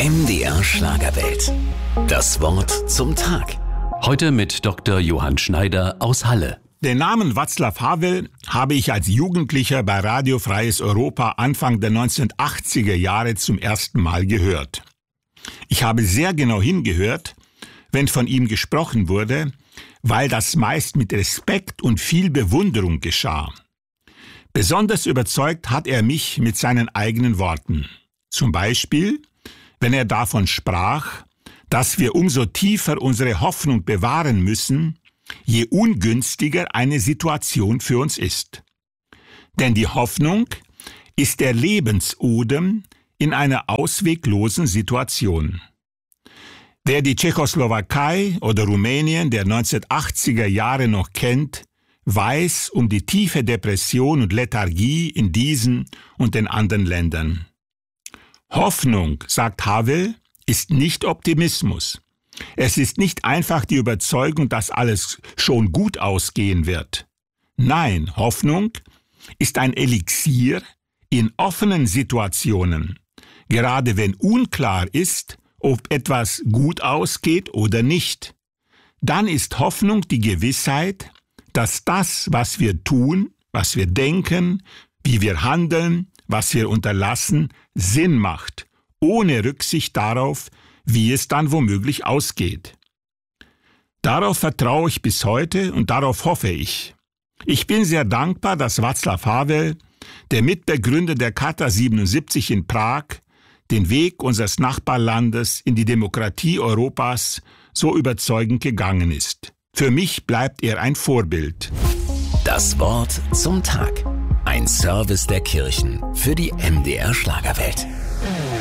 MDR Schlagerwelt. Das Wort zum Tag. Heute mit Dr. Johann Schneider aus Halle. Den Namen Václav Havel habe ich als Jugendlicher bei Radio Freies Europa Anfang der 1980er Jahre zum ersten Mal gehört. Ich habe sehr genau hingehört, wenn von ihm gesprochen wurde, weil das meist mit Respekt und viel Bewunderung geschah. Besonders überzeugt hat er mich mit seinen eigenen Worten. Zum Beispiel, wenn er davon sprach, dass wir umso tiefer unsere Hoffnung bewahren müssen, je ungünstiger eine Situation für uns ist. Denn die Hoffnung ist der Lebensodem in einer ausweglosen Situation. Wer die Tschechoslowakei oder Rumänien der 1980er Jahre noch kennt, weiß um die tiefe Depression und Lethargie in diesen und den anderen Ländern. Hoffnung, sagt Havel, ist nicht Optimismus. Es ist nicht einfach die Überzeugung, dass alles schon gut ausgehen wird. Nein, Hoffnung ist ein Elixier in offenen Situationen, gerade wenn unklar ist, ob etwas gut ausgeht oder nicht. Dann ist Hoffnung die Gewissheit, dass das, was wir tun, was wir denken, wie wir handeln, was wir unterlassen, Sinn macht, ohne Rücksicht darauf, wie es dann womöglich ausgeht. Darauf vertraue ich bis heute und darauf hoffe ich. Ich bin sehr dankbar, dass Václav Havel, der Mitbegründer der Charta 77 in Prag, den Weg unseres Nachbarlandes in die Demokratie Europas so überzeugend gegangen ist. Für mich bleibt er ein Vorbild. Das Wort zum Tag. Ein Service der Kirchen für die MDR Schlagerwelt.